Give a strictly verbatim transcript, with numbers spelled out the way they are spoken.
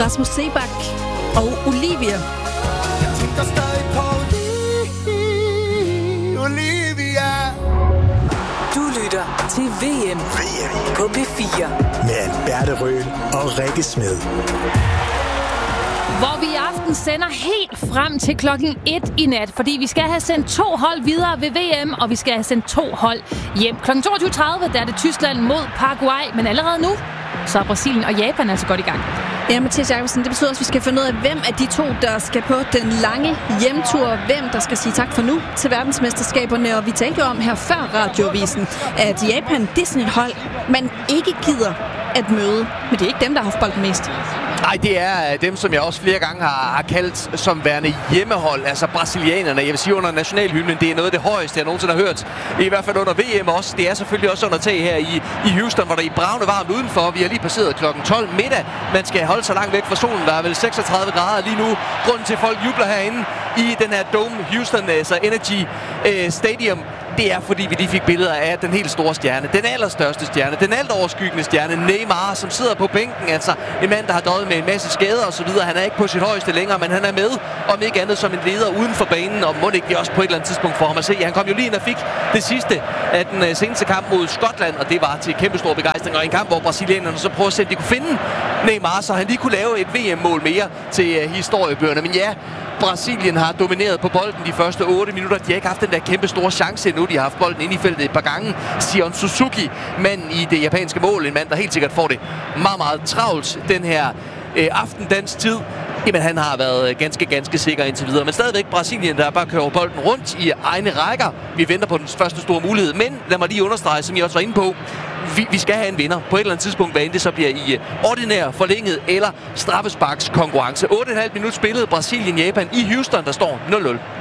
Rasmus Seebach og Olivia. Jeg tænker stadig på Olivia. Du lytter til V M, V M på P fire. Med Alberte Røhl og Rikke Smed. Hvor vi i aften sender helt frem til klokken et i nat, fordi vi skal have sendt to hold videre ved V M, og vi skal have sendt to hold hjem. klokken toogtyve tredive, der er det Tyskland mod Paraguay, men allerede nu, så er Brasilien og Japan altså godt i gang. Ja, Mathias Jacobsen, det betyder også, at vi skal finde ud af, hvem af de to, der skal på den lange hjemtur. Hvem, der skal sige tak for nu til verdensmesterskaberne. Og vi talte jo om her før radiovisen, at Japan, det er sådan et hold, man ikke gider at møde. Men det er ikke dem, der har haft bolden mest. Nej, det er dem, som jeg også flere gange har, har kaldt som værende hjemmehold. Altså brasilianerne. Jeg vil sige under nationalhymnen, det er noget af det højeste, jeg nogensinde har hørt. I hvert fald under V M også. Det er selvfølgelig også under tag her i, i Houston, hvor der er bravende varmt udenfor. Vi har lige passeret klokken tolv middag. Man skal holde sig langt væk fra solen. Der er vel seksogtredive grader lige nu. Grunden til, at folk jubler herinde i den her Dome Houston, altså Energy uh, Stadium, det er, fordi vi lige fik billeder af den helt store stjerne. Den allerstørste stjerne. Den alt overskyggende stjerne. Neymar, som sidder på bænken. Altså en mand, der har døjet med en masse skader og så videre. Han er ikke på sit højeste længere, men han er med. Om ikke andet som en leder uden for banen. Og må det ikke også på et eller andet tidspunkt for ham at se. Han kom jo lige ind og fik det sidste af den seneste kamp mod Skotland. Og det var til kæmpe stor begejstring. Og en kamp, hvor brasilianerne så prøver at se, at de kunne finde Neymar, så han lige kunne lave et V M-mål mere til historiebøgerne. Men ja, Brasilien har domineret på bolden de første otte minutter. De har ikke haft den der kæmpe store chance endnu. De har haft bolden inde i feltet et par gange. Sion Suzuki, mand i det japanske mål. En mand, der helt sikkert får det meget, meget travlt den her øh, aften dansk tid. Jamen, han har været ganske, ganske sikker indtil videre. Men stadigvæk Brasilien, der bare kører bolden rundt i egne rækker. Vi venter på den første store mulighed. Men lad mig lige understrege, som I også var inde på. Vi, vi skal have en vinder på et eller andet tidspunkt, hvad end det så bliver i ordinær, forlænget eller straffesparks konkurrence. otte komma fem minut spillet Brasilien-Japan i Houston, der står nul nul.